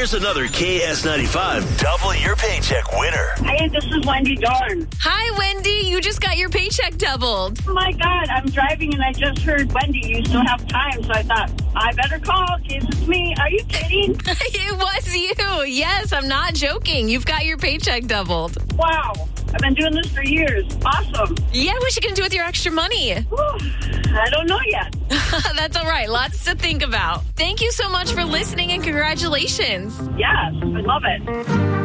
Here's another KS95 Double Your Paycheck winner. Hey, this is Wendy Dorn. Hi, Wendy. You just got your paycheck doubled. Oh, my God. I'm driving, and I just heard, Wendy, you still have time. So I thought, I better call in case it's me. Are you kidding? It was you. Yes, I'm not joking. You've got your paycheck doubled. Wow. I've been doing this for years. Awesome. Yeah, what you going to do with your extra money? Whew, I don't know yet. That's all right. Lots to think about. Thank you so much for listening, and congratulations. Yes, I love it.